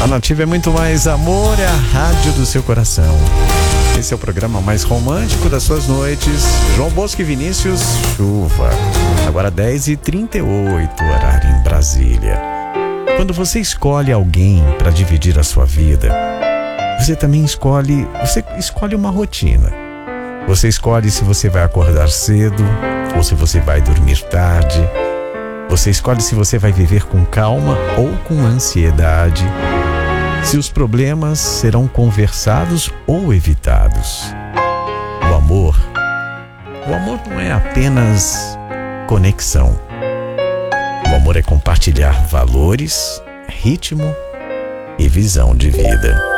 A Nativa é muito mais amor, é a rádio do seu coração. Esse é o programa mais romântico das suas noites. João Bosco e Vinícius, Chuva. Agora 10h38, horário em Brasília. Quando você escolhe alguém para dividir a sua vida, você também escolhe uma rotina. Você escolhe se você vai acordar cedo ou se você vai dormir tarde. Você escolhe se você vai viver com calma ou com ansiedade. Se os problemas serão conversados ou evitados. O amor não é apenas conexão. O amor é compartilhar valores, ritmo e visão de vida.